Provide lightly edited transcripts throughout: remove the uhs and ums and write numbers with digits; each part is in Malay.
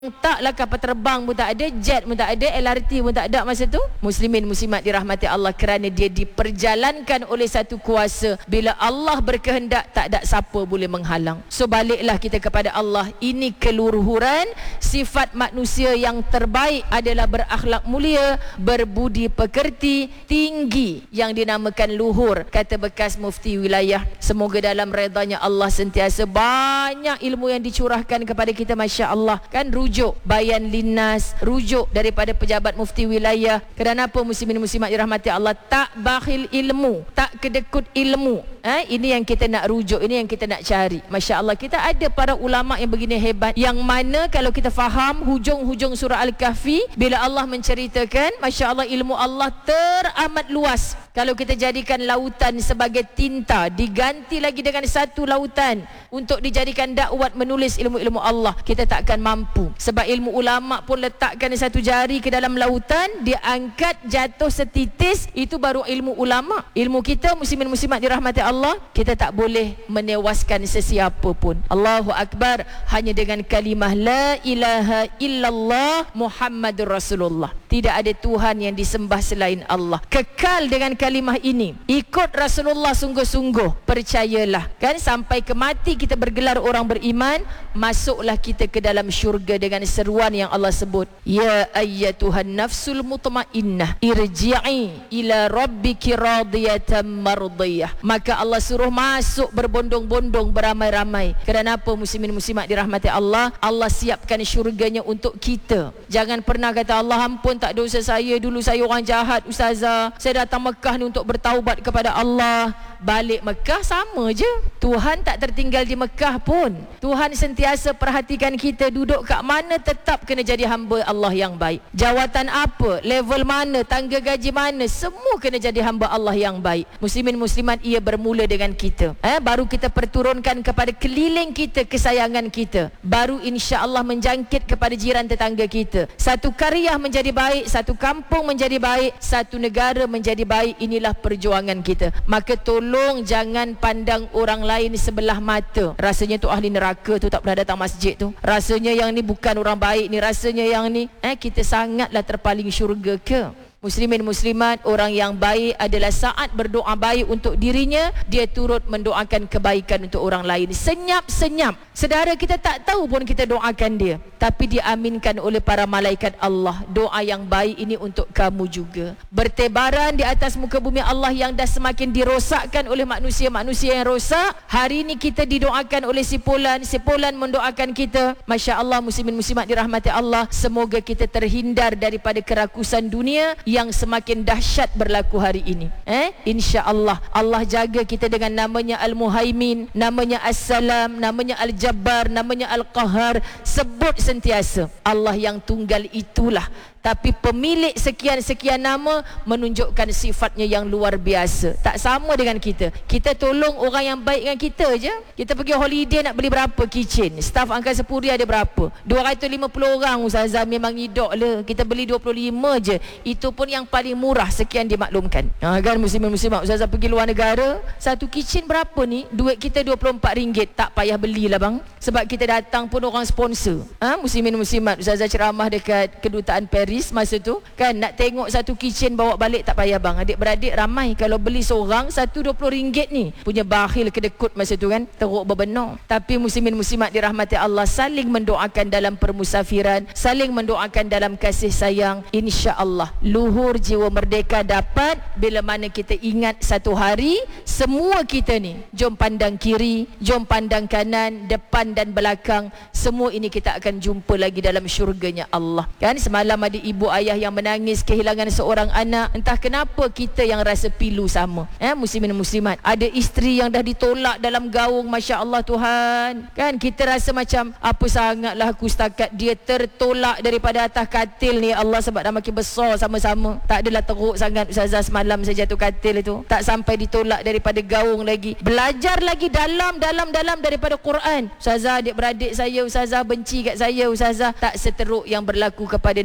taklah kapal terbang pun tak ada, jet pun tak ada, LRT pun tak ada masa tu. Muslimin muslimat dirahmati Allah, kerana dia diperjalankan oleh satu kuasa. Bila Allah berkehendak, tak ada siapa boleh menghalang. So baliklah kita kepada Allah. Ini keluhuran sifat manusia yang terbaik adalah berakhlak mulia, berbudi pekerti, tinggi, yang dinamakan luhur. Kata bekas mufti wilayah, semoga dalam redanya Allah sentiasa banyak ilmu yang dicurahkan kepada kita, Masya Allah. Kan rujuk Bayan Linnas, rujuk daripada pejabat mufti wilayah. Kenapa muslimin muslimat dirahmati Allah? Tak bakhil ilmu, tak kedekut ilmu. Ini yang kita nak rujuk, ini yang kita nak cari. Masya Allah, kita ada para ulama yang begini hebat, yang mana kalau kita faham hujung-hujung surah Al-Kahfi, bila Allah menceritakan, Masya Allah, ilmu Allah teramat luas. Kalau kita jadikan lautan sebagai tinta, diganti lagi dengan satu lautan untuk dijadikan dakwat menulis ilmu-ilmu Allah, kita takkan mampu. Sebab ilmu ulama pun letakkan satu jari ke dalam lautan, dia angkat jatuh setitis, itu baru ilmu ulama. Ilmu kita muslimin muslimat dirahmati Allah, kita tak boleh menewaskan sesiapa pun. Allahu Akbar, hanya dengan kalimah la ilaha illallah Muhammadur Rasulullah. Tidak ada Tuhan yang disembah selain Allah. Kekal dengan kalimah ini, ikut Rasulullah sungguh-sungguh, percayalah kan, sampai ke mati kita bergelar orang beriman, masuklah kita ke dalam syurga dengan seruan yang Allah sebut, ya ayyatuhan nafsul mutmainnah irji'i ila rabbiki radiyatan mardiyah. Maka Allah suruh masuk berbondong-bondong, beramai-ramai. Kerana apa muslimin muslimat dirahmati Allah? Allah siapkan syurganya untuk kita. Jangan pernah kata, Allah ampun, tak dosa saya, dulu saya orang jahat ustazah, saya datang Mekah ni untuk bertaubat kepada Allah. Balik Mekah sama je, Tuhan tak tertinggal di Mekah pun. Tuhan sentiasa perhatikan kita duduk kat mana, tetap kena jadi hamba Allah yang baik. Jawatan apa, level mana, tangga gaji mana, semua kena jadi hamba Allah yang baik. Muslimin muslimat, ia bermula dengan kita. Baru kita perturunkan kepada keliling kita kesayangan kita, baru insya-Allah menjangkit kepada jiran tetangga kita. Satu karya menjadi baik, satu kampung menjadi baik, satu negara menjadi baik. Inilah perjuangan kita. Maka tolong jangan pandang orang lain sebelah mata. Rasanya tu ahli neraka tu, tak pernah datang masjid tu. Rasanya yang ni bukan orang baik ni. Rasanya yang ni kita sangatlah terpaling syurga ke? Muslimin muslimat, orang yang baik adalah saat berdoa baik untuk dirinya, dia turut mendoakan kebaikan untuk orang lain. Senyap-senyap, saudara kita tak tahu pun kita doakan dia, tapi diaminkan oleh para malaikat Allah. Doa yang baik ini untuk kamu juga. Bertebaran di atas muka bumi Allah yang dah semakin dirosakkan oleh manusia-manusia yang rosak. Hari ini kita didoakan oleh si Fulan mendoakan kita. Masya Allah, muslimin muslimat dirahmati Allah, semoga kita terhindar daripada kerakusan dunia yang semakin dahsyat berlaku hari ini. InsyaAllah Allah jaga kita dengan namanya Al-Muhaimin, namanya As-Salam, namanya Al-Jabbar, namanya Al-Qahar. Sebut sentiasa Allah yang tunggal itulah, tapi pemilik sekian-sekian nama menunjukkan sifatnya yang luar biasa. Tak sama dengan kita. Kita tolong orang yang baik dengan kita je. Kita pergi holiday nak beli berapa kitchen, staf Angkasa Puri ada berapa, 250 orang ustazah, memang idok lah. Kita beli 25 je, itu pun yang paling murah, sekian dimaklumkan. Kan muslimin-muslimat, ustazah pergi luar negara, satu kitchen berapa ni, duit kita RM24, tak payah belilah bang, sebab kita datang pun orang sponsor. Muslimin-muslimat, ustazah ceramah dekat kedutaan Paris masa tu kan, nak tengok satu kitchen bawa balik tak payah bang, adik-beradik ramai. Kalau beli seorang satu RM20 ni, punya bakhil kedekut masa tu kan, teruk berbenar. Tapi muslimin muslimat dirahmati Allah, saling mendoakan dalam permusafiran, saling mendoakan dalam kasih sayang. InsyaAllah luhur jiwa merdeka dapat bila mana kita ingat satu hari semua kita ni, jom pandang kiri, jom pandang kanan, depan dan belakang, semua ini kita akan jumpa lagi dalam syurganya Allah. Kan semalam ada ibu ayah yang menangis kehilangan seorang anak. Entah kenapa kita yang rasa pilu sama. Muslimin muslimat, ada isteri yang dah ditolak dalam gaung, Masya Allah Tuhan. Kan kita rasa macam apa sangatlah aku setakat dia tertolak daripada atas katil ni Allah, sebab dah makin besar sama-sama. Tak adalah teruk sangat ustazah semalam saya jatuh katil itu. Tak sampai ditolak daripada gaung lagi. Belajar lagi dalam daripada Quran. Ustazah, adik-beradik saya ustazah benci kat saya ustazah. Tak seteruk yang berlaku kepada Nabi Yusuf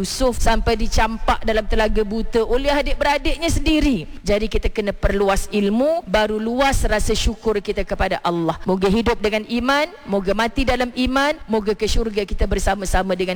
Yusuf sampai dicampak dalam telaga buta oleh adik-beradiknya sendiri. Jadi kita kena perluas ilmu, baru luas rasa syukur kita kepada Allah. Moga hidup dengan iman, moga mati dalam iman, moga ke syurga kita bersama-sama dengan